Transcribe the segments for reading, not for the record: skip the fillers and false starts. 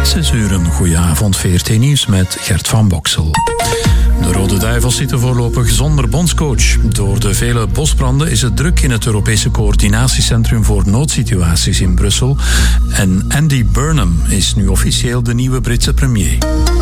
6 uur, een goeie avond, VRT Nieuws met Gert van Boksel. De Rode Duivels zitten voorlopig zonder bondscoach. Door de vele bosbranden is het druk in het Europese coördinatiecentrum voor noodsituaties in Brussel. En Andy Burnham is nu officieel de nieuwe Britse premier.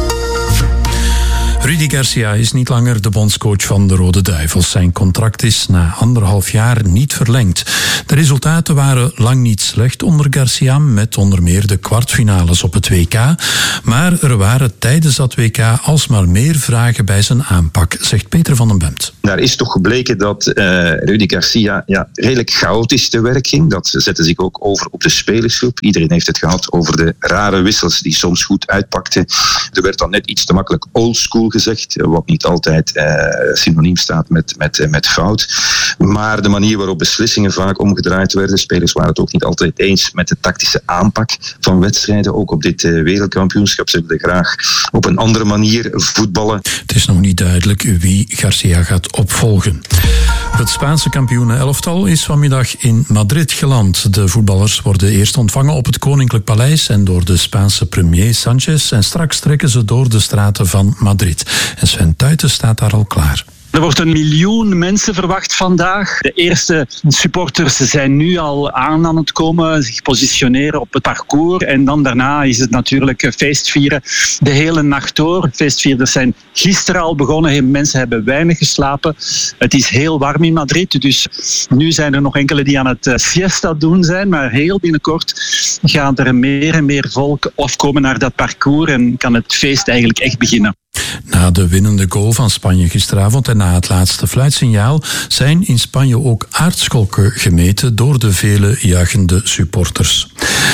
Rudi Garcia is niet langer de bondscoach van de Rode Duivels. Zijn contract is na 1,5 jaar niet verlengd. De resultaten waren lang niet slecht onder Garcia, met onder meer de kwartfinales op het WK. Maar er waren tijdens dat WK alsmaar meer vragen bij zijn aanpak, zegt Peter van den Bemt. Daar is toch gebleken dat Rudi Garcia redelijk chaotisch te werk ging. Dat zette zich ook over op de spelersgroep. Iedereen heeft het gehad over de rare wissels die soms goed uitpakten. Er werd dan net iets te makkelijk oldschool gezegd, wat niet altijd synoniem staat met fout. Maar de manier waarop beslissingen vaak omgedraaid werden, spelers waren het ook niet altijd eens met de tactische aanpak van wedstrijden. Ook op dit wereldkampioenschap. Ze wilden graag op een andere manier voetballen. Het is nog niet duidelijk wie Garcia gaat opvolgen. Het Spaanse kampioenen-elftal is vanmiddag in Madrid geland. De voetballers worden eerst ontvangen op het Koninklijk Paleis en door de Spaanse premier Sanchez. En straks trekken ze door de straten van Madrid. En Sven Tuiten staat daar al klaar. Er wordt 1 miljoen mensen verwacht vandaag. De eerste supporters zijn nu al aan het komen, zich positioneren op het parcours. En dan daarna is het natuurlijk feestvieren de hele nacht door. Feestvierders zijn gisteren al begonnen. Mensen hebben weinig geslapen. Het is heel warm in Madrid. Dus nu zijn er nog enkele die aan het siesta doen zijn. Maar heel binnenkort gaat er meer en meer volk afkomen naar dat parcours. En kan het feest eigenlijk echt beginnen. Na de winnende goal van Spanje gisteravond en na het laatste fluitsignaal zijn in Spanje ook aardscholken gemeten door de vele juichende supporters.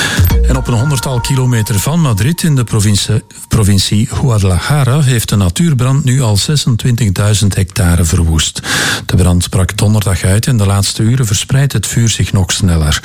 En op een 100-tal kilometer van Madrid in de provincie Guadalajara heeft de natuurbrand nu al 26.000 hectare verwoest. De brand brak donderdag uit en de laatste uren verspreidt het vuur zich nog sneller.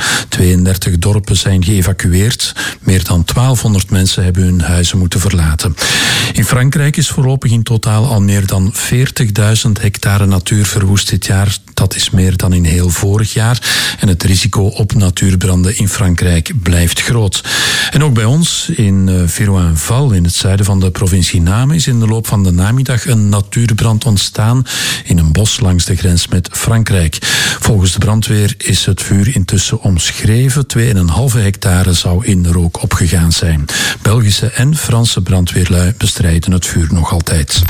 32 dorpen zijn geëvacueerd. Meer dan 1200 mensen hebben hun huizen moeten verlaten. In Frankrijk is voorlopig in totaal al meer dan 40.000 hectare natuur verwoest dit jaar. Dat is meer dan in heel vorig jaar. En het risico op natuurbranden in Frankrijk blijft groot. En ook bij ons in Viroinval, in het zuiden van de provincie Namen, is in de loop van de namiddag een natuurbrand ontstaan in een bos langs de grens met Frankrijk. Volgens de brandweer is het vuur intussen omschreven. 2,5 hectare zou in rook opgegaan zijn. Belgische en Franse brandweerlui bestrijden het vuur nog altijd.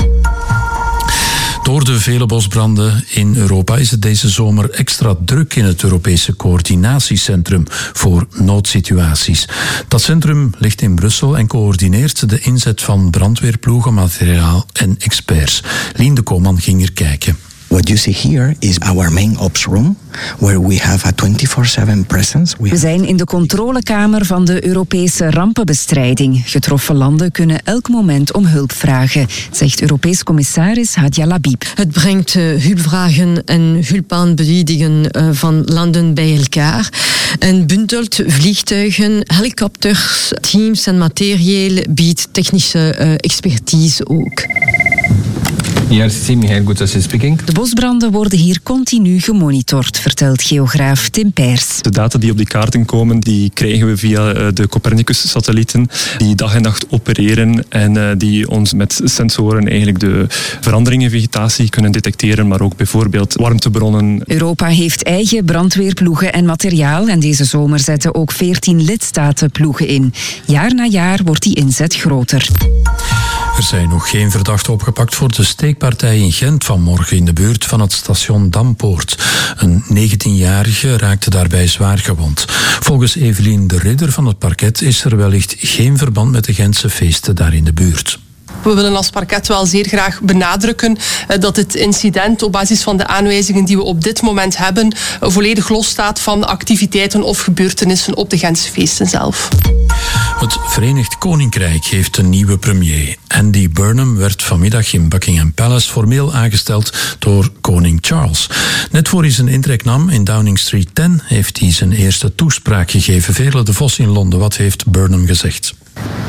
Door de vele bosbranden in Europa is het deze zomer extra druk in het Europese coördinatiecentrum voor noodsituaties. Dat centrum ligt in Brussel en coördineert de inzet van brandweerploegen, materiaal en experts. Lien de Koopman ging er kijken. What you see here is our main ops room, where we have a 24/7 presence. We zijn in de controlekamer van de Europese rampenbestrijding. Getroffen landen kunnen elk moment om hulp vragen, zegt Europees commissaris Hadja Labib. Het brengt hulpvragen en hulpaanbiedingen van landen bij elkaar en bundelt vliegtuigen, helikopters, teams en materieel, biedt technische expertise ook. De bosbranden worden hier continu gemonitord, vertelt geograaf Tim Peers. De data die op die kaarten komen, die krijgen we via de Copernicus-satellieten, die dag en nacht opereren en die ons met sensoren eigenlijk de veranderingen in vegetatie kunnen detecteren, maar ook bijvoorbeeld warmtebronnen. Europa heeft eigen brandweerploegen en materiaal en deze zomer zetten ook 14 lidstaten ploegen in. Jaar na jaar wordt die inzet groter. Er zijn nog geen verdachten opgepakt voor de steekpartij in Gent vanmorgen in de buurt van het station Dampoort. Een 19-jarige raakte daarbij zwaar gewond. Volgens Evelien de Ridder van het parket is er wellicht geen verband met de Gentse feesten daar in de buurt. We willen als parket wel zeer graag benadrukken dat het incident op basis van de aanwijzingen die we op dit moment hebben volledig losstaat van activiteiten of gebeurtenissen op de Gentse feesten zelf. Het Verenigd Koninkrijk heeft een nieuwe premier. Andy Burnham werd vanmiddag in Buckingham Palace formeel aangesteld door koning Charles. Net voor hij zijn intrek nam in Downing Street 10 heeft hij zijn eerste toespraak gegeven. Veerle de Vos in Londen, wat heeft Burnham gezegd?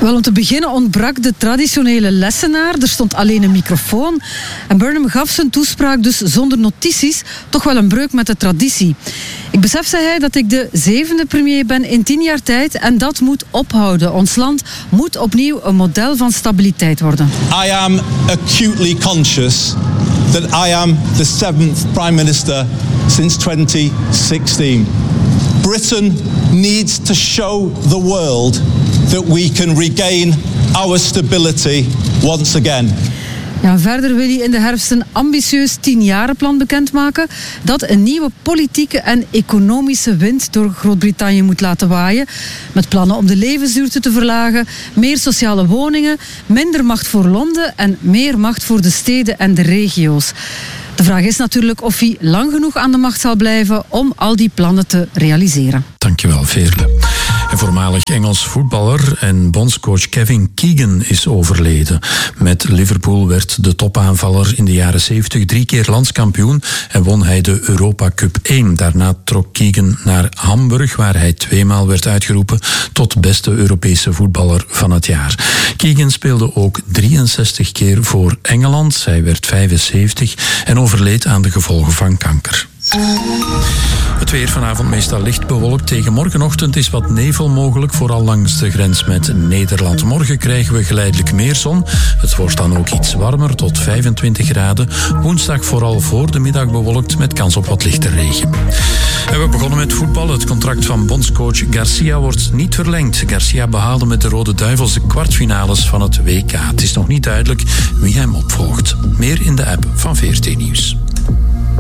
Wel, om te beginnen ontbrak de traditionele lessenaar. Er stond alleen een microfoon. En Burnham gaf zijn toespraak dus zonder notities. Toch wel een breuk met de traditie. Ik besef, zei hij, dat ik de 7e premier ben in 10 jaar tijd. En dat moet ophouden. Ons land moet opnieuw een model van stabiliteit worden. I am acutely conscious that I am the 7th Prime Minister since 2016. Britain needs to show the world that we can regain our stability once again. Ja, verder wil hij in de herfst een ambitieus 10-jarenplan bekendmaken dat een nieuwe politieke en economische wind door Groot-Brittannië moet laten waaien. Met plannen om de levensduur te verlagen, meer sociale woningen, minder macht voor Londen en meer macht voor de steden en de regio's. De vraag is natuurlijk of hij lang genoeg aan de macht zal blijven om al die plannen te realiseren. Dankjewel, Veerle. En voormalig Engels voetballer en bondscoach Kevin Keegan is overleden. Met Liverpool werd de topaanvaller in de jaren 70 3 keer landskampioen en won hij de Europa Cup 1. Daarna trok Keegan naar Hamburg, waar hij 2 maal werd uitgeroepen tot beste Europese voetballer van het jaar. Keegan speelde ook 63 keer voor Engeland. Hij werd 75 en overleed aan de gevolgen van kanker. Het weer vanavond meestal licht bewolkt. Tegen morgenochtend is wat nevel mogelijk, vooral langs de grens met Nederland. Morgen krijgen we geleidelijk meer zon. Het wordt dan ook iets warmer, tot 25 graden. Woensdag vooral voor de middag bewolkt met kans op wat lichte regen. En we begonnen met voetbal. Het contract van bondscoach Garcia wordt niet verlengd. Garcia behaalde met de Rode Duivels de kwartfinales van het WK. Het is nog niet duidelijk wie hem opvolgt. Meer in de app van VRT Nieuws.